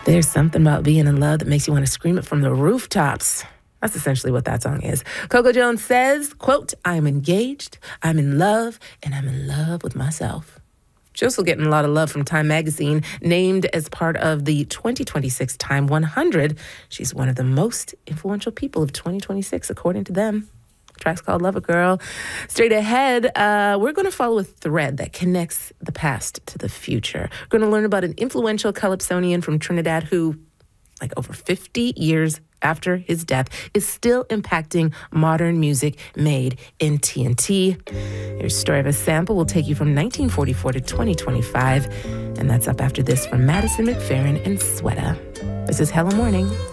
There's something about being in love that makes you want to scream it from the rooftops. That's essentially what that song is. Coco Jones says, quote, I am engaged, I'm in love, and I'm in love with myself. She's also getting a lot of love from Time Magazine. Named as part of the 2026 Time 100, she's one of the most influential people of 2026, according to them. The track's called Love It Girl. Straight ahead, we're going to follow a thread that connects the past to the future. We're going to learn about an influential calypsonian from Trinidad who, like over 50 years after his death, is still impacting modern music made in TNT. Here's a story of a sample will take you from 1944 to 2025, and that's up after this from Madison McFerrin and Sweta. This is Hello Morning.